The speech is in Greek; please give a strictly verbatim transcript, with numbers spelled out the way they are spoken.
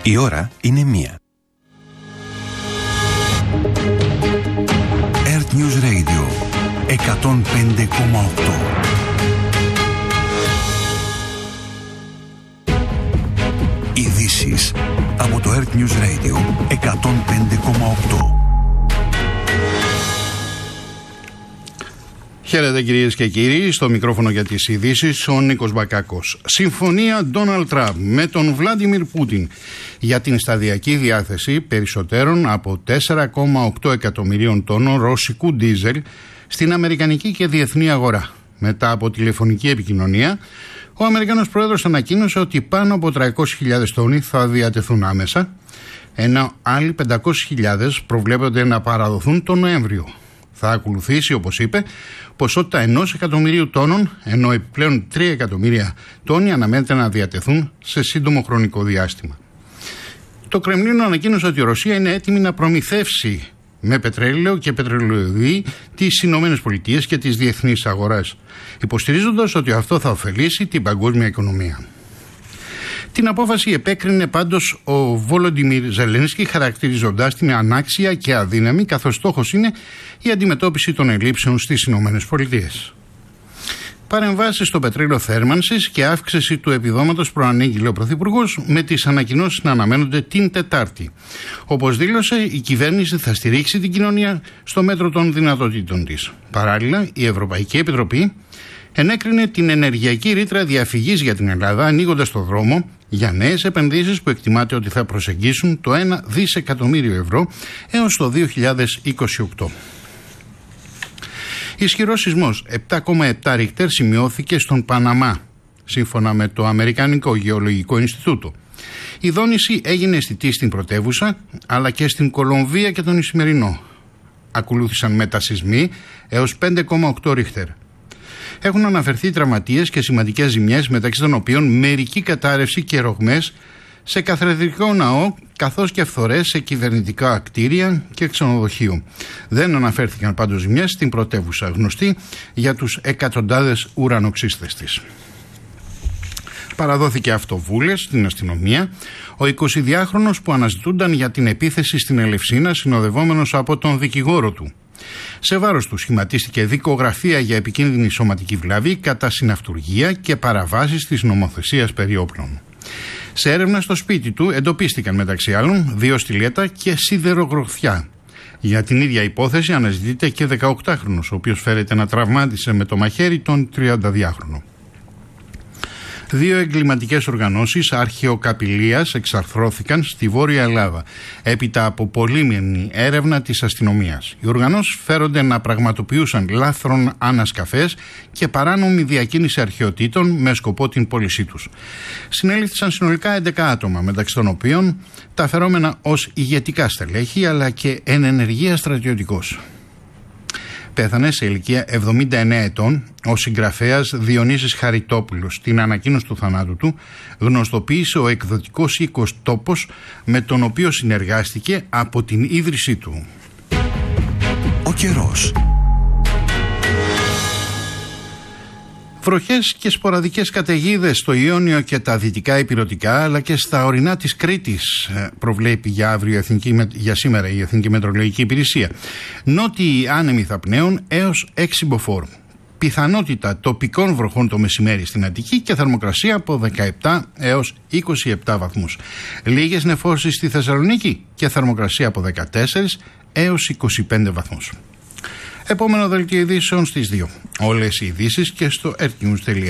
Η ώρα είναι μία. Earth News Radio εκατόν πέντε κόμμα οκτώ. Ειδήσεις από το Earth News Radio εκατόν πέντε κόμμα οκτώ. Χαίρετε κυρίες και κύριοι, στο μικρόφωνο για τις ειδήσεις ο Νίκος Μπακάκος. Συμφωνία Ντόναλντ Τραμπ με τον Βλάντιμιρ Πούτιν για την σταδιακή διάθεση περισσότερων από τέσσερα κόμμα οκτώ εκατομμυρίων τόνων ρωσικού ντίζελ στην αμερικανική και διεθνή αγορά. Μετά από τηλεφωνική επικοινωνία, ο Αμερικανός Πρόεδρος ανακοίνωσε ότι πάνω από τριακόσιες χιλιάδες τόνοι θα διατεθούν άμεσα, ενώ άλλοι πεντακόσιες χιλιάδες προβλέπονται να παραδοθούν τον Νοέμβριο. Θα ακολουθήσει, όπως είπε, ποσότητα ενός εκατομμυρίου τόνων, ενώ επιπλέον τρία εκατομμύρια τόνοι αναμένεται να διατεθούν σε σύντομο χρονικό διάστημα. Το Κρεμλίνο ανακοίνωσε ότι η Ρωσία είναι έτοιμη να προμηθεύσει με πετρέλαιο και πετρελαιοειδή τις Ηνωμένες Πολιτείες και τις διεθνείς αγορές, υποστηρίζοντας ότι αυτό θα ωφελήσει την παγκόσμια οικονομία. Την απόφαση επέκρινε πάντως ο Βολοντιμίρ Ζελένσκι, χαρακτηρίζοντας την ανάξια και αδύναμη, καθώς στόχος είναι η αντιμετώπιση των ελλείψεων στις Ηνωμένες Πολιτείες. Παρεμβάσεις στο πετρέλαιο θέρμανσης και αύξηση του επιδόματος προανήγγειλε ο Πρωθυπουργός, με τις ανακοινώσεις να αναμένονται την Τετάρτη. Όπως δήλωσε, η κυβέρνηση θα στηρίξει την κοινωνία στο μέτρο των δυνατοτήτων της. Παράλληλα, η Ευρωπαϊκή Επιτροπή ενέκρινε την ενεργειακή ρήτρα διαφυγής για την Ελλάδα, ανοίγοντας το δρόμο για νέες επενδύσεις που εκτιμάται ότι θα προσεγγίσουν το ένα δισεκατομμύριο ευρώ έως το δύο χιλιάδες είκοσι οκτώ. Ισχυρός σεισμός επτά κόμμα επτά Ρίχτερ σημειώθηκε στον Παναμά, σύμφωνα με το Αμερικανικό Γεωλογικό Ινστιτούτο. Η δόνηση έγινε αισθητή στην πρωτεύουσα, αλλά και στην Κολομβία και τον Ισημερινό. Ακολούθησαν μετασεισμοί έως πέντε κόμμα οκτώ Ρίχτερ. Έχουν αναφερθεί τραυματίες και σημαντικές ζημιές, μεταξύ των οποίων μερική κατάρρευση και ρογμές σε καθεδρικό ναό, καθώς και φθορές σε κυβερνητικά κτίρια και ξενοδοχείο. Δεν αναφέρθηκαν πάντως ζημιές στην πρωτεύουσα, γνωστή για τους εκατοντάδες ουρανοξύστες της. Παραδόθηκε αυτοβούλες στην αστυνομία ο εικοσιδυάχρονος που αναζητούνταν για την επίθεση στην Ελευσίνα, συνοδευόμενος από τον δικηγόρο του. Σε βάρος του σχηματίστηκε δικογραφία για επικίνδυνη σωματική βλάβη κατά συναυτουργία και παραβάσεις της νομοθεσίας περί όπλων. Σε έρευνα στο σπίτι του εντοπίστηκαν μεταξύ άλλων δύο στιλέτα και σιδερογροθιά. Για την ίδια υπόθεση αναζητείται και δεκαοκτάχρονος, ο οποίος φέρεται να τραυμάτισε με το μαχαίρι τον τριανταδυάχρονο. Δύο εγκληματικές οργανώσεις αρχαιοκαπηλείας εξαρθρώθηκαν στη Βόρεια Ελλάδα, έπειτα από πολύμηνη έρευνα της αστυνομίας. Οι οργανώσεις φέρονται να πραγματοποιούσαν λάθρον ανασκαφές και παράνομη διακίνηση αρχαιοτήτων με σκοπό την πώλησή τους. Συνέληφθησαν συνολικά έντεκα άτομα, μεταξύ των οποίων τα φερόμενα ως ηγετικά στελέχη, αλλά και εν ενεργεία στρατιωτικός. Πέθανε σε ηλικία εβδομήντα εννέα ετών ο συγγραφέας Διονύσης Χαριτόπουλος. Στην ανακοίνωση του θανάτου του γνωστοποίησε ο εκδοτικός οίκος Τόπος, με τον οποίο συνεργάστηκε από την ίδρυσή του. Ο καιρός. Βροχές και σποραδικές καταιγίδες στο Ιόνιο και τα δυτικά ηπειρωτικά, αλλά και στα ορεινά της Κρήτης, προβλέπει για, αύριο εθνική, για σήμερα η Εθνική Μετεωρολογική Υπηρεσία. Νότιοι άνεμοι θαπνέων έως έξι μποφόρ. Πιθανότητα τοπικών βροχών το μεσημέρι στην Αττική και θερμοκρασία από δεκαεπτά έως είκοσι επτά βαθμούς. Λίγες νεφώσεις στη Θεσσαλονίκη και θερμοκρασία από δεκατέσσερα έως είκοσι πέντε βαθμούς. Επόμενο δελτίο ειδήσεων στις δύο. Όλες οι ειδήσεις και στο earthnews τελεία net.